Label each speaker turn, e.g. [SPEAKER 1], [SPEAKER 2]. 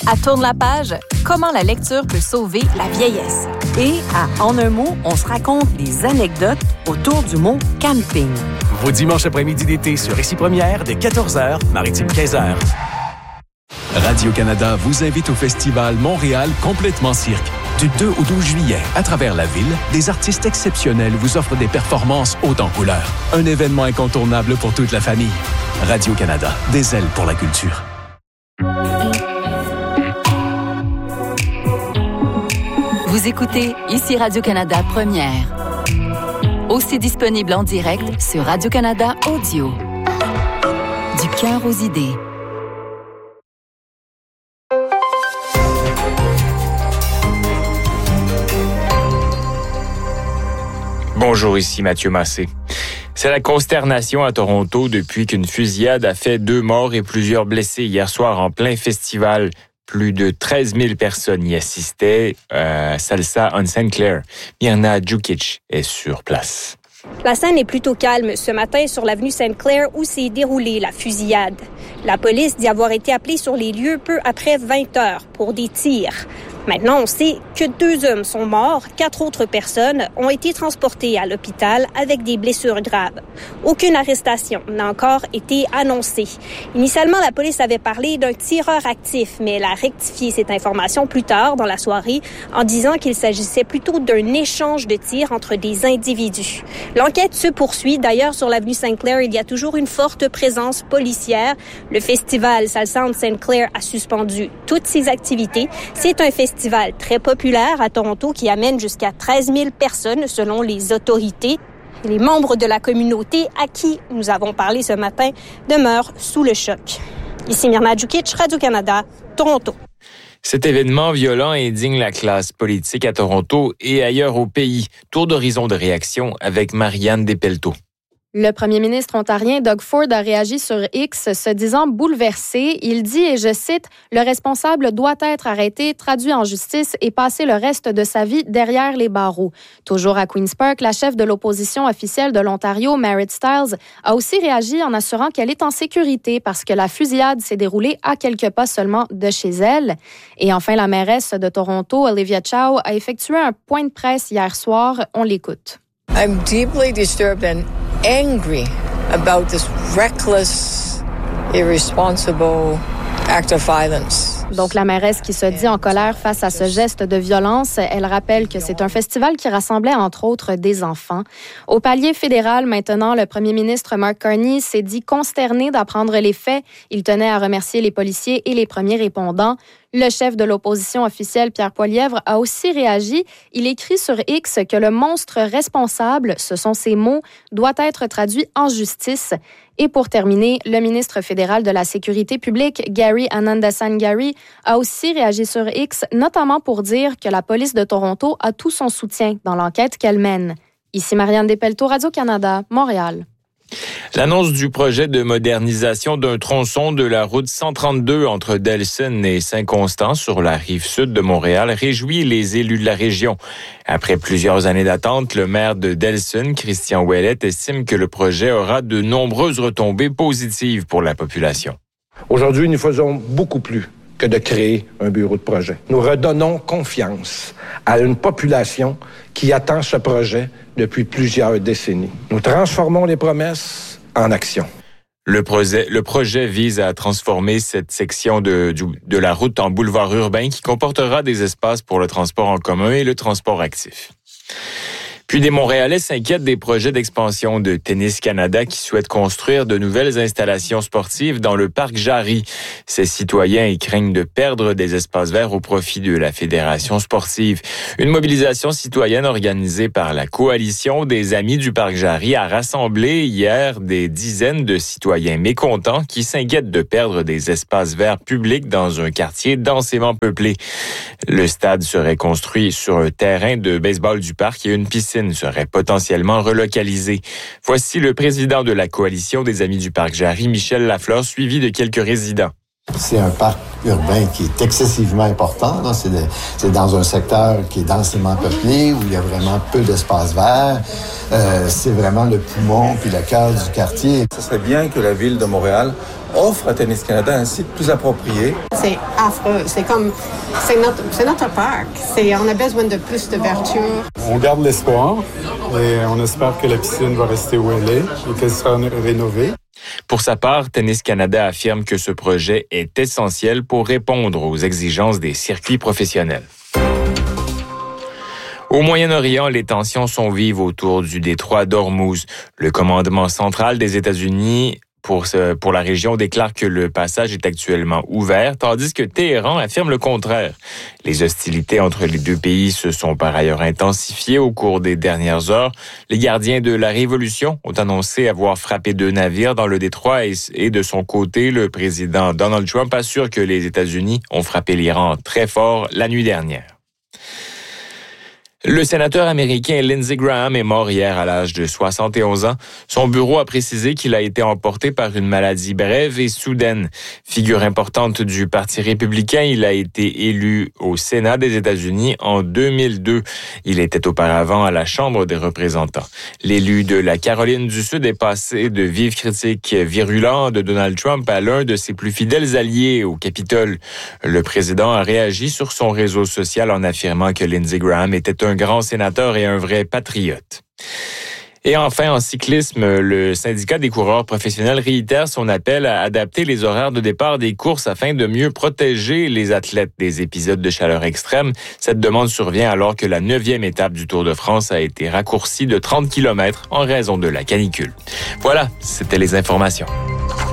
[SPEAKER 1] À Tourne la page, comment la lecture peut sauver la vieillesse.
[SPEAKER 2] Et à En un mot, on se raconte des anecdotes autour du mot camping.
[SPEAKER 3] Vos dimanches après-midi d'été sur Ici Première dès 14h, Maritime 15h. Radio-Canada vous invite au festival Montréal Complètement Cirque. Du 2 au 12 juillet, à travers la ville, des artistes exceptionnels vous offrent des performances hautes en couleurs. Un événement incontournable pour toute la famille. Radio-Canada, des ailes pour la culture.
[SPEAKER 1] Vous écoutez Ici Radio-Canada Première. Aussi disponible en direct sur Radio-Canada Audio. Du cœur aux idées.
[SPEAKER 4] Bonjour, ici Mathieu Massé. C'est la consternation à Toronto depuis qu'une fusillade a fait 2 morts et plusieurs blessés hier soir en plein festival. Plus de 13 000 personnes y assistaient à Salsa on St. Clair. Mirna Djukic est sur place.
[SPEAKER 5] La scène est plutôt calme ce matin sur l'avenue St. Clair où s'est déroulée la fusillade. La police dit avoir été appelée sur les lieux peu après 20 heures pour des tirs. Maintenant, on sait que 2 hommes sont morts, 4 autres personnes ont été transportées à l'hôpital avec des blessures graves. Aucune arrestation n'a encore été annoncée. Initialement, la police avait parlé d'un tireur actif, mais elle a rectifié cette information plus tard dans la soirée en disant qu'il s'agissait plutôt d'un échange de tirs entre des individus. L'enquête se poursuit. D'ailleurs, sur l'avenue St. Clair, il y a toujours une forte présence policière. Le festival Salsa on St. Clair a suspendu toutes ses activités. C'est un festival très populaire à Toronto qui amène jusqu'à 13 000 personnes selon les autorités. Et les membres de la communauté à qui nous avons parlé ce matin demeurent sous le choc. Ici Mirna Djukic, Radio-Canada, Toronto.
[SPEAKER 4] Cet événement violent indigne la classe politique à Toronto et ailleurs au pays. Tour d'horizon de réaction avec Marianne Despelteaux.
[SPEAKER 6] Le premier ministre ontarien Doug Ford a réagi sur X se disant bouleversé. Il dit, et je cite, « Le responsable doit être arrêté, traduit en justice et passer le reste de sa vie derrière les barreaux. » Toujours à Queen's Park, la chef de l'opposition officielle de l'Ontario, Marit Stiles, a aussi réagi en assurant qu'elle est en sécurité parce que la fusillade s'est déroulée à quelques pas seulement de chez elle. Et enfin, la mairesse de Toronto, Olivia Chow, a effectué un point de presse hier soir. On l'écoute.
[SPEAKER 7] I'm deeply disturbed and angry about this reckless, irresponsible act of violence.
[SPEAKER 6] Donc, la mairesse qui se dit en colère face à ce geste de violence, elle rappelle que c'est un festival qui rassemblait entre autres des enfants. Au palier fédéral, maintenant, le premier ministre Mark Carney s'est dit consterné d'apprendre les faits. Il tenait à remercier les policiers et les premiers répondants. Le chef de l'opposition officielle, Pierre Poilievre, a aussi réagi. Il écrit sur X que le monstre responsable, ce sont ses mots, doit être traduit en justice. Et pour terminer, le ministre fédéral de la Sécurité publique, Gary Anandasangarry, a aussi réagi sur X, notamment pour dire que la police de Toronto a tout son soutien dans l'enquête qu'elle mène. Ici Marianne Despelteaux, Radio-Canada, Montréal.
[SPEAKER 4] L'annonce du projet de modernisation d'un tronçon de la route 132 entre Delson et Saint-Constant sur la rive sud de Montréal réjouit les élus de la région. Après plusieurs années d'attente, le maire de Delson, Christian Ouellette, estime que le projet aura de nombreuses retombées positives pour la population.
[SPEAKER 8] Aujourd'hui, nous faisons beaucoup plus que de créer un bureau de projet. Nous redonnons confiance à une population qui attend ce projet depuis plusieurs décennies. Nous transformons les promesses en action.
[SPEAKER 4] Le projet vise à transformer cette section de la route en boulevard urbain qui comportera des espaces pour le transport en commun et le transport actif. Puis des Montréalais s'inquiètent des projets d'expansion de Tennis Canada qui souhaitent construire de nouvelles installations sportives dans le parc Jarry. Ces citoyens y craignent de perdre des espaces verts au profit de la Fédération sportive. Une mobilisation citoyenne organisée par la Coalition des Amis du parc Jarry a rassemblé hier des dizaines de citoyens mécontents qui s'inquiètent de perdre des espaces verts publics dans un quartier densément peuplé. Le stade serait construit sur un terrain de baseball du parc et une piscine serait potentiellement relocalisée. Voici le président de la Coalition des Amis du parc Jarry, Michel Lafleur, suivi de quelques résidents.
[SPEAKER 9] C'est un parc urbain qui est excessivement important. Là. C'est dans un secteur qui est densément peuplé, où il y a vraiment peu d'espace vert. C'est vraiment le poumon puis le cœur du quartier.
[SPEAKER 10] Ce serait bien que la Ville de Montréal offre à Tennis Canada un site plus approprié.
[SPEAKER 11] C'est affreux. C'est notre parc. On a besoin de plus de verdure.
[SPEAKER 12] On garde l'espoir et on espère que la piscine va rester où elle est et qu'elle sera rénovée.
[SPEAKER 4] Pour sa part, Tennis Canada affirme que ce projet est essentiel pour répondre aux exigences des circuits professionnels. Au Moyen-Orient, les tensions sont vives autour du détroit d'Ormuz. Le commandement central des États-Unis pour la région déclare que le passage est actuellement ouvert, tandis que Téhéran affirme le contraire. Les hostilités entre les deux pays se sont par ailleurs intensifiées au cours des dernières heures. Les gardiens de la révolution ont annoncé avoir frappé 2 navires dans le détroit et de son côté, le président Donald Trump assure que les États-Unis ont frappé l'Iran très fort la nuit dernière. Le sénateur américain Lindsey Graham est mort hier à l'âge de 71 ans. Son bureau a précisé qu'il a été emporté par une maladie brève et soudaine. Figure importante du Parti républicain, il a été élu au Sénat des États-Unis en 2002. Il était auparavant à la Chambre des représentants. L'élu de la Caroline du Sud est passé de vives critiques virulentes de Donald Trump à l'un de ses plus fidèles alliés au Capitole. Le président a réagi sur son réseau social en affirmant que Lindsey Graham était un grand sénateur et un vrai patriote. Et enfin, en cyclisme, le syndicat des coureurs professionnels réitère son appel à adapter les horaires de départ des courses afin de mieux protéger les athlètes des épisodes de chaleur extrême. Cette demande survient alors que la 9e étape du Tour de France a été raccourcie de 30 km en raison de la canicule. Voilà, c'était les informations.